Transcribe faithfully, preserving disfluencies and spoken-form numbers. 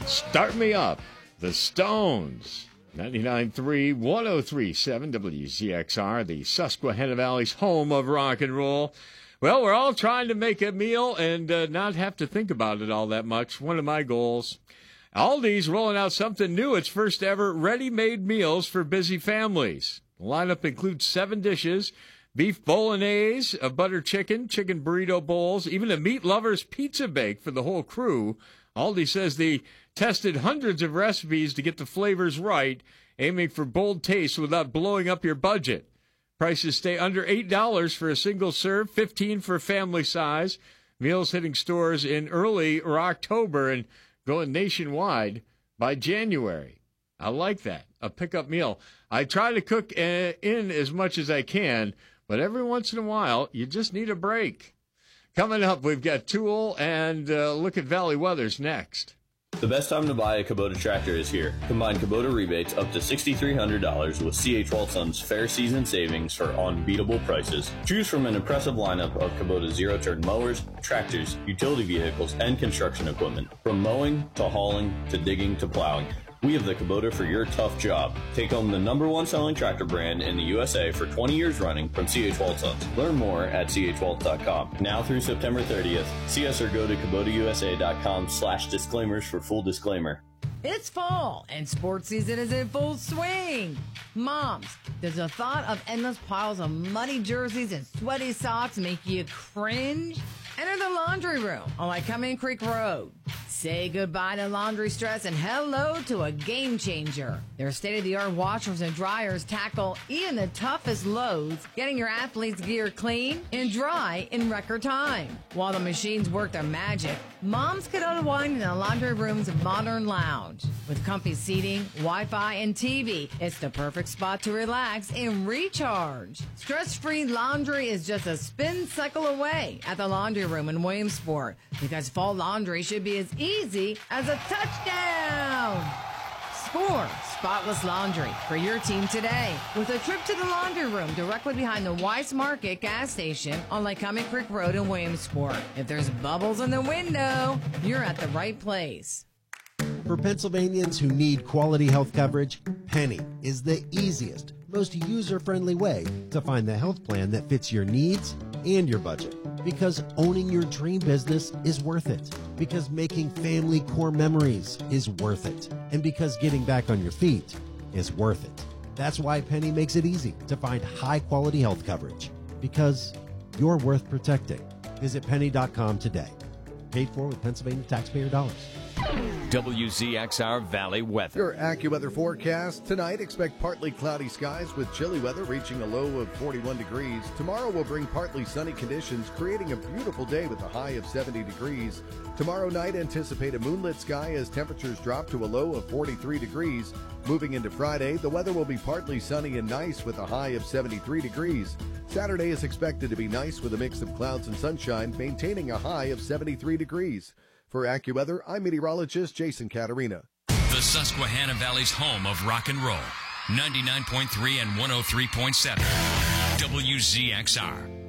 Start Me Up, The Stones. ninety-nine point three, one oh three point seven W Z X R, the Susquehanna Valley's home of rock and roll. Well, we're all trying to make a meal and uh, not have to think about it all that much. One of my goals. Aldi's rolling out something new. Its first ever ready-made meals for busy families. The lineup includes seven dishes, beef bolognese, a butter chicken, chicken burrito bowls, even a meat lover's pizza bake for the whole crew. Aldi says they tested hundreds of recipes to get the flavors right, aiming for bold tastes without blowing up your budget. Prices stay under eight dollars for a single serve, fifteen dollars for family size. Meals hitting stores in early or October and going nationwide by January. I like that, a pickup meal. I try to cook uh, in as much as I can, but every once in a while, you just need a break. Coming up, we've got Tool and uh, look at Valley Weathers next. The best time to buy a Kubota tractor is here. Combine Kubota rebates up to six thousand three hundred dollars with C H. Walton's Fair Season Savings for unbeatable prices. Choose from an impressive lineup of Kubota zero-turn mowers, tractors, utility vehicles, and construction equipment. From mowing to hauling to digging to plowing, we have the Kubota for your tough job. Take home the number one selling tractor brand in the U S A for twenty years running from C H. Waltons. Learn more at C H Walt dot com. Now through September thirtieth. See us or go to Kubota U S A dot com slash disclaimers for full disclaimer. It's fall, and sports season is in full swing. Moms, does the thought of endless piles of muddy jerseys and sweaty socks make you cringe? Enter the laundry room on Lycoming Creek Road. Say goodbye to laundry stress and hello to a game changer. Their state-of-the-art washers and dryers tackle even the toughest loads, getting your athletes' gear clean and dry in record time. While the machines work their magic, moms can unwind in the laundry room's modern lounge. With comfy seating, Wi-Fi, and T V, it's the perfect spot to relax and recharge. Stress-free laundry is just a spin cycle away at the laundry room in Williamsport, because fall laundry should be as easy as a touchdown. Score spotless laundry for your team today with a trip to the laundry room directly behind the Weiss Market gas station on Lycoming Creek Road in Williamsport. If there's bubbles in the window, you're at the right place. For Pennsylvanians who need quality health coverage, Penny is the easiest, most user-friendly way to find the health plan that fits your needs and your budget. Because owning your dream business is worth it. Because making family core memories is worth it. And because getting back on your feet is worth it. That's why Penny makes it easy to find high-quality health coverage. Because you're worth protecting. Visit penny dot com today. Paid for with Pennsylvania taxpayer dollars. W Z X R Valley Weather. Your AccuWeather forecast. Tonight, expect partly cloudy skies with chilly weather reaching a low of forty-one degrees. Tomorrow will bring partly sunny conditions, creating a beautiful day with a high of seventy degrees. Tomorrow night, anticipate a moonlit sky as temperatures drop to a low of forty-three degrees. Moving into Friday, the weather will be partly sunny and nice with a high of seventy-three degrees. Saturday is expected to be nice with a mix of clouds and sunshine, maintaining a high of seventy-three degrees. For AccuWeather, I'm meteorologist Jason Caterina. The Susquehanna Valley's home of rock and roll. ninety-nine point three and one oh three point seven. W Z X R.